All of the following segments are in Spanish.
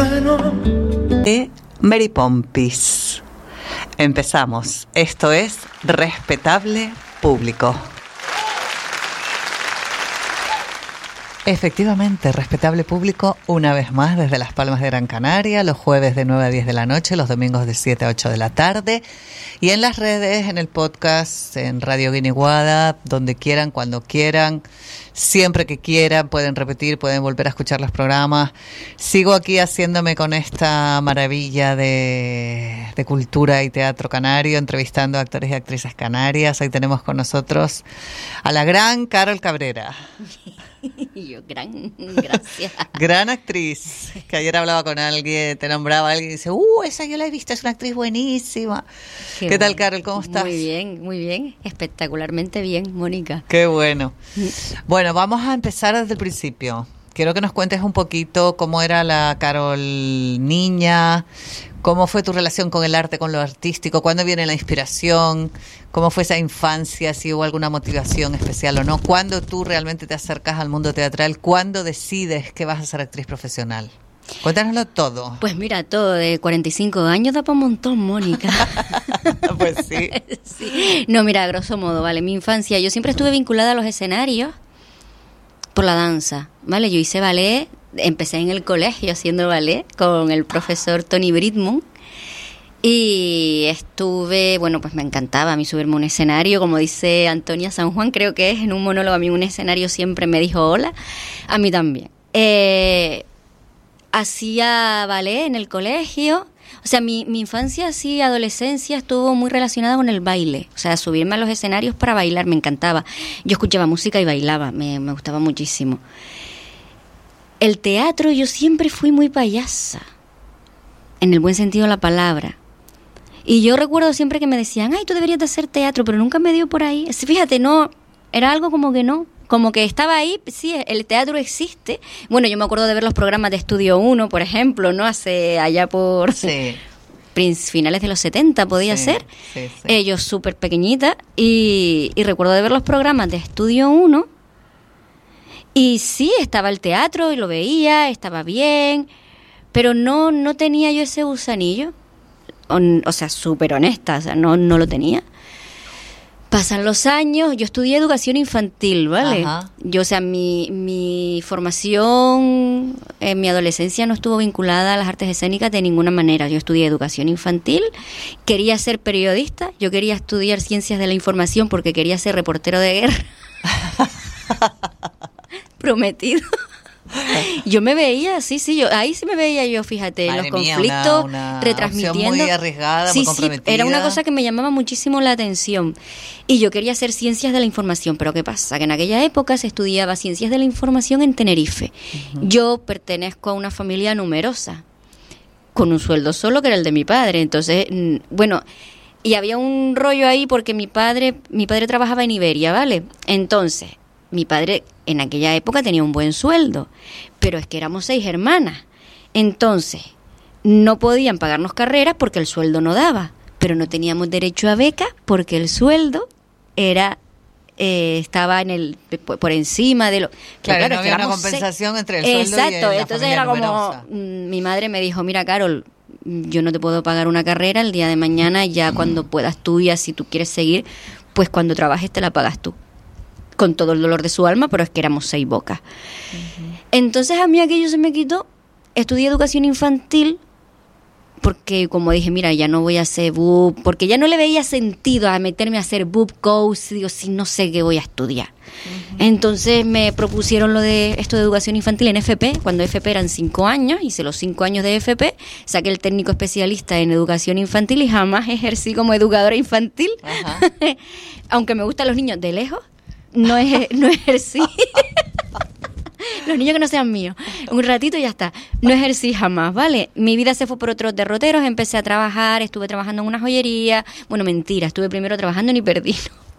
verano. De Mary Pompis. Empezamos. Esto es Respetable Público. Efectivamente, Respetable Público, una vez más desde Las Palmas de Gran Canaria, los jueves de 9 a 10 de la noche, los domingos de 7 a 8 de la tarde, y en las redes, en el podcast, en Radio Guiniguada, donde quieran, cuando quieran, siempre que quieran, pueden repetir, pueden volver a escuchar los programas. Sigo aquí haciéndome con esta maravilla de cultura y teatro canario, entrevistando a actores y actrices canarias. Hoy tenemos con nosotros a la gran Carol Cabrera. Gracias. Gran actriz, que ayer hablaba con alguien, te nombraba alguien y dice, esa yo la he visto, es una actriz buenísima. ¿Qué tal, Carol? ¿Cómo estás? Muy bien, espectacularmente bien, Mónica. Qué bueno. Bueno, vamos a empezar desde el principio. Quiero que nos cuentes un poquito cómo era la Carol niña, cómo fue tu relación con el arte, con lo artístico, cuándo viene la inspiración, cómo fue esa infancia, si hubo alguna motivación especial o no, cuándo tú realmente te acercas al mundo teatral, cuándo decides que vas a ser actriz profesional. Cuéntanoslo todo. Pues mira, todo de 45 años da para un montón, Mónica. Pues sí. Sí. No, mira, a grosso modo, vale, mi infancia, yo siempre estuve vinculada a los escenarios por la danza, ¿vale? Yo hice ballet, empecé en el colegio haciendo ballet con el profesor Tony Bridmond y estuve, bueno, pues me encantaba a mí subirme a un escenario, como dice Antonia San Juan, creo que es en un monólogo, a mí un escenario siempre me dijo hola, a mí también. Hacía ballet en el colegio, o sea, mi infancia, así, adolescencia, estuvo muy relacionada con el baile. O sea, subirme a los escenarios para bailar, me encantaba. Yo escuchaba música y bailaba, me gustaba muchísimo. El teatro, yo siempre fui muy payasa, en el buen sentido de la palabra. Y yo recuerdo siempre que me decían, ay, tú deberías de hacer teatro, pero nunca me dio por ahí. Fíjate, no, era algo como que no. Como que estaba ahí, sí, el teatro existe. Bueno, yo me acuerdo de ver los programas de Estudio 1, por ejemplo, ¿no? Allá por finales de los 70 podía ser. Sí. Yo súper pequeñita y recuerdo de ver los programas de Estudio 1 y sí, estaba el teatro y lo veía, estaba bien, pero no tenía yo ese gusanillo. O sea, súper honesta, o sea, no lo tenía. Pasan los años, yo estudié educación infantil, ¿vale? Ajá. Yo, o sea, mi formación en mi adolescencia no estuvo vinculada a las artes escénicas de ninguna manera. Yo estudié educación infantil, quería ser periodista, yo quería estudiar ciencias de la información porque quería ser reportero de guerra. Prometido. Yo me veía, ahí sí me veía yo, fíjate, Madre los mía, conflictos, una retransmitiendo. Muy arriesgada, muy comprometida. Sí, era una cosa que me llamaba muchísimo la atención. Y yo quería hacer ciencias de la información, pero ¿qué pasa? Que en aquella época se estudiaba ciencias de la información en Tenerife. Uh-huh. Yo pertenezco a una familia numerosa, con un sueldo solo que era el de mi padre. Entonces, bueno, y había un rollo ahí porque mi padre trabajaba en Iberia, ¿vale? Entonces, mi padre en aquella época tenía un buen sueldo, pero es que éramos 6 hermanas. Entonces, no podían pagarnos carreras porque el sueldo no daba, pero no teníamos derecho a beca porque el sueldo estaba por encima de lo... Claro, no había una compensación entre el sueldo y la Exacto, entonces era numerosa. Como... Mi madre me dijo, mira, Carol, yo no te puedo pagar una carrera el día de mañana, ya cuando puedas tú, ya si tú quieres seguir, pues cuando trabajes te la pagas tú. Con todo el dolor de su alma, pero es que éramos 6 bocas. Uh-huh. Entonces a mí aquello se me quitó. Estudié educación infantil porque, como dije, mira, ya no voy a hacer BUP, porque ya no le veía sentido a meterme a hacer BUP coach, digo, si no sé qué voy a estudiar. Uh-huh. Entonces me propusieron lo de esto de educación infantil en FP, cuando FP eran 5 años, hice los 5 años de FP, saqué el técnico especialista en educación infantil y jamás ejercí como educadora infantil, uh-huh. Aunque me gustan los niños de lejos. No ejercí. Los niños que no sean míos. Un ratito y ya está. No ejercí jamás, ¿vale? Mi vida se fue por otros derroteros. Empecé a trabajar, estuve trabajando en una joyería. Bueno, mentira, estuve primero trabajando en Hiperdino.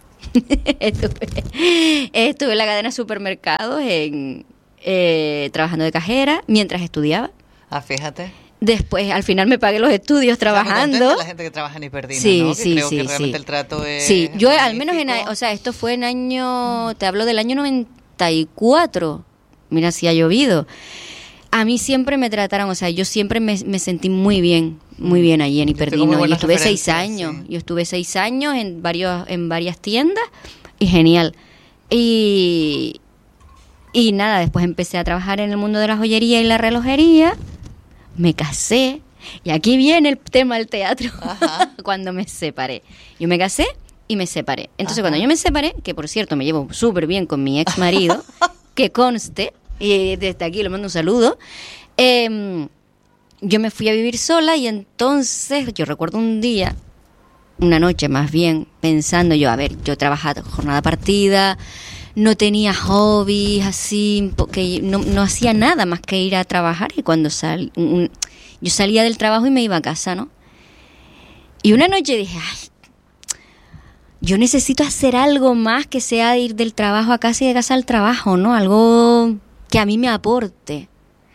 Estuve en la cadena de supermercados trabajando de cajera mientras estudiaba. Ah, fíjate. Después, al final me pagué los estudios trabajando. La gente que trabaja en Hiperdino, sí, ¿no? Sí, creo sí, que realmente el trato es... Sí, yo al menos esto fue en te hablo del año 94. Mira si ha llovido. A mí siempre me trataron, o sea, yo siempre me sentí muy bien allí en Iperdino. Yo estuve 6 años, sí. Yo estuve 6 años en varias tiendas y genial. Y nada, después empecé a trabajar en el mundo de la joyería y la relojería, me casé, y aquí viene el tema del teatro. Cuando me separé. Yo me casé y me separé. Entonces, cuando yo me separé, que por cierto me llevo súper bien con mi ex marido, que conste, y desde aquí le mando un saludo, yo me fui a vivir sola, y entonces yo recuerdo un día, una noche más bien, pensando yo, a ver, yo trabajaba jornada partida, no tenía hobbies así, porque no hacía nada más que ir a trabajar, y cuando yo salía del trabajo y me iba a casa, ¿no? Y una noche dije, ay, yo necesito hacer algo más que sea ir del trabajo a casa y de casa al trabajo, ¿no? Algo que a mí me aporte.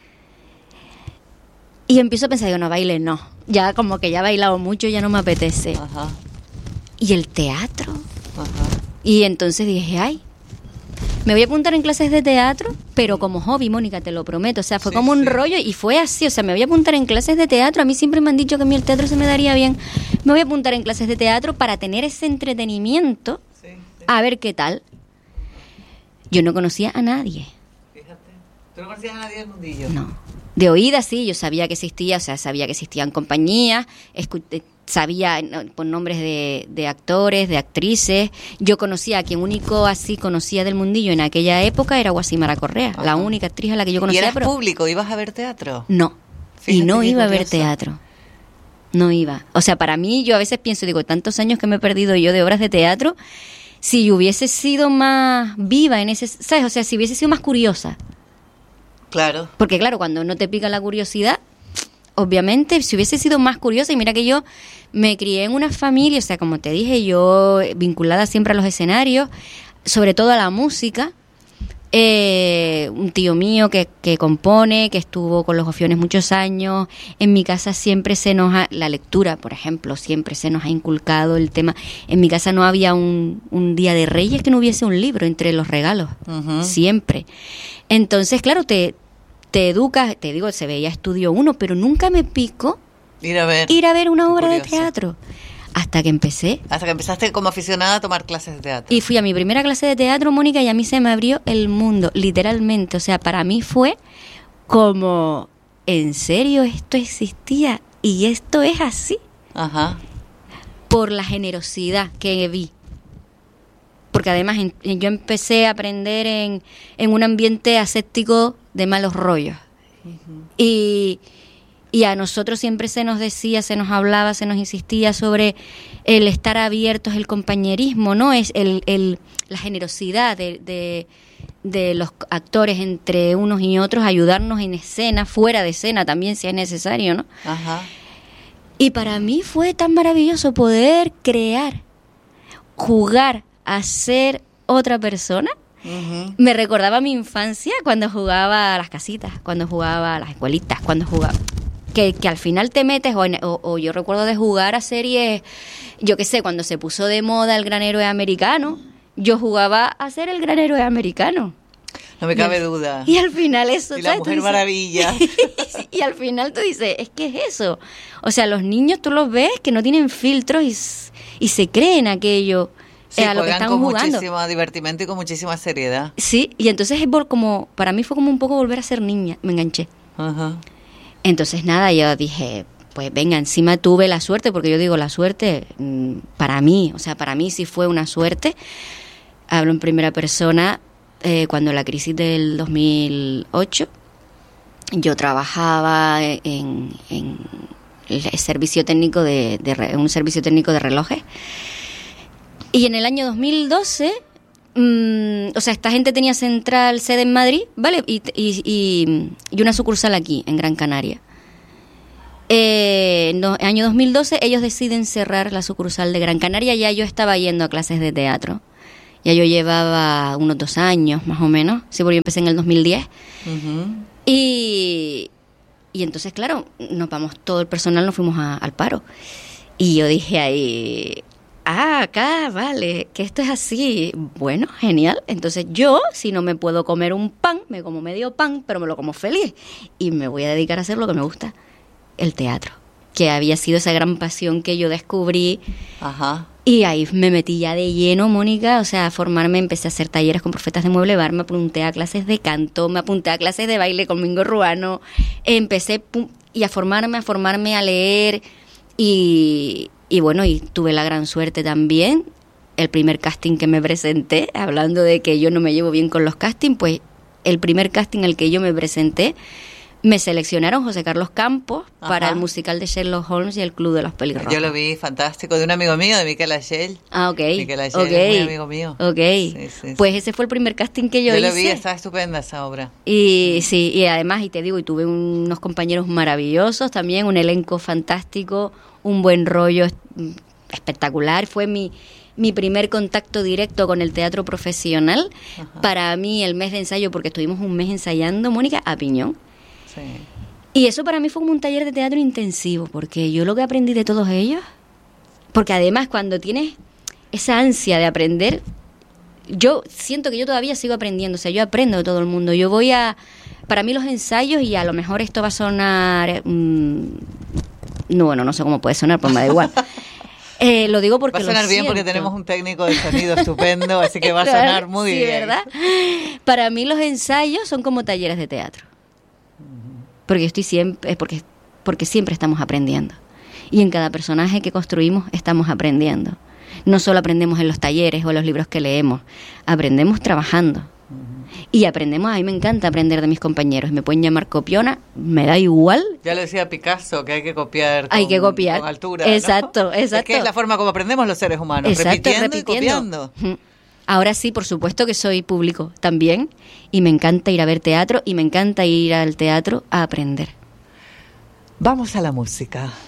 Y empiezo a pensar, digo, no, baile no. Ya como que ya he bailado mucho, ya no me apetece. Y el teatro. Y entonces dije, ay, me voy a apuntar en clases de teatro, pero como hobby, Mónica, te lo prometo. O sea, fue como un rollo, y fue así. O sea, me voy a apuntar en clases de teatro. A mí siempre me han dicho que a mí el teatro se me daría bien. Me voy a apuntar en clases de teatro para tener ese entretenimiento, a ver qué tal. Yo no conocía a nadie. Fíjate. ¿Tú no conocías a nadie del mundillo? No. De oídas sí, yo sabía que existía, o sea, sabía que existían compañías, sabía por nombres de actores, de actrices. Yo conocía, a quien único así conocía del mundillo en aquella época era Guasimara Correa, la única actriz a la que yo conocía. ¿Y eras público? ¿Ibas a ver teatro? No, fíjate, y no iba a ver teatro. No iba. O sea, para mí, yo a veces pienso, digo, tantos años que me he perdido yo de obras de teatro, si yo hubiese sido más viva en ese, ¿sabes? O sea, si hubiese sido más curiosa. Claro. Porque claro, cuando no te pica la curiosidad, obviamente, si hubiese sido más curiosa, y mira que yo me crié en una familia, o sea, como te dije, yo vinculada siempre a los escenarios, sobre todo a la música. Un tío mío que compone, que estuvo con los Gofiones muchos años. En mi casa siempre la lectura, por ejemplo, siempre se nos ha inculcado el tema. En mi casa no había un día de Reyes que no hubiese un libro entre los regalos, siempre. Entonces, claro, te educas, te digo, se veía Estudio 1, pero nunca me picó ir a ver una obra de teatro. Hasta que empecé. Hasta que empezaste como aficionada a tomar clases de teatro. Y fui a mi primera clase de teatro, Mónica, y a mí se me abrió el mundo, literalmente. O sea, para mí fue como, ¿en serio esto existía? Y esto es así. Por la generosidad que vi. Porque además yo empecé a aprender en un ambiente aséptico de malos rollos. Y a nosotros siempre se nos decía, se nos hablaba, se nos insistía sobre el estar abiertos, el compañerismo, ¿no? Es la generosidad de los actores entre unos y otros, ayudarnos en escena, fuera de escena también si es necesario, ¿no? Y para mí fue tan maravilloso poder crear, jugar a ser otra persona. Me recordaba mi infancia cuando jugaba a las casitas, cuando jugaba a las escuelitas, cuando jugaba... Que al final te metes, o yo recuerdo de jugar a series, yo qué sé, cuando se puso de moda el Gran Héroe Americano, yo jugaba a ser el Gran Héroe Americano. No me cabe duda. Y al final eso... Y la Mujer Maravilla. Y al final tú dices, es que es eso. O sea, los niños tú los ves que no tienen filtros y se creen aquello. Sí, a lo que están con jugando. Muchísimo divertimento y con muchísima seriedad. Sí, y entonces para mí fue como un poco volver a ser niña, me enganché. Entonces nada, yo dije, pues venga, encima tuve la suerte, porque yo digo la suerte, para mí sí fue una suerte. Hablo en primera persona, cuando la crisis del 2008, yo trabajaba en el servicio técnico un servicio técnico de relojes. Y en el año 2012, o sea, esta gente tenía sede en Madrid, ¿vale? Y una sucursal aquí, en Gran Canaria. En el año 2012 ellos deciden cerrar la sucursal de Gran Canaria. Ya yo estaba yendo a clases de teatro. Ya yo llevaba unos 2 años, más o menos. Sí, porque yo empecé en el 2010. Y entonces, claro, todo el personal nos fuimos al paro. Y yo dije ahí... acá, vale, que esto es así. Bueno, genial. Entonces yo, si no me puedo comer un pan, me como medio pan, pero me lo como feliz. Y me voy a dedicar a hacer lo que me gusta, el teatro, que había sido esa gran pasión que yo descubrí. Ajá. Y ahí me metí ya de lleno, Mónica, o sea, a formarme, empecé a hacer talleres con profetas de Mueble Bar, me apunté a clases de canto, me apunté a clases de baile con Mingo Ruano, empecé y a formarme, a leer y bueno, y tuve la gran suerte también, el primer casting que me presenté, hablando de que yo no me llevo bien con los castings, pues el primer casting al que yo me presenté, me seleccionaron José Carlos Campos para el musical de Sherlock Holmes y el Club de los Pelirrojos. Yo lo vi fantástico, de un amigo mío, de Miquel Agell. Ah, ok. Miquel Agell es muy amigo mío. Ok. Sí, pues ese fue el primer casting que yo hice. Yo lo vi, estaba estupenda esa obra. Y sí, y además, y te digo, y tuve unos compañeros maravillosos también, un elenco fantástico, un buen rollo espectacular. Fue mi primer contacto directo con el teatro profesional. Ajá. Para mí, el mes de ensayo, porque estuvimos un mes ensayando, Mónica, a piñón. Sí. Y eso para mí fue como un taller de teatro intensivo, porque yo lo que aprendí de todos ellos, porque además cuando tienes esa ansia de aprender, yo siento que yo todavía sigo aprendiendo, o sea, yo aprendo de todo el mundo. Yo voy para mí los ensayos, y a lo mejor esto va a sonar, no sé cómo puede sonar, pues me da igual. Lo digo porque va a sonar bien porque tenemos un técnico de sonido estupendo, así que va a sonar muy bien. ¿Verdad? Para mí los ensayos son como talleres de teatro. Porque estoy siempre, porque siempre estamos aprendiendo. Y en cada personaje que construimos estamos aprendiendo. No solo aprendemos en los talleres o en los libros que leemos, aprendemos trabajando. Y aprendemos, a mí me encanta aprender de mis compañeros. Me pueden llamar copiona, me da igual. Ya lo decía Picasso, que hay que copiar con altura. Exacto, ¿no? Exacto. Es que es la forma como aprendemos los seres humanos, exacto, repitiendo y copiando. Ahora sí, por supuesto que soy público también, y me encanta ir a ver teatro, y me encanta ir al teatro a aprender. Vamos a la música.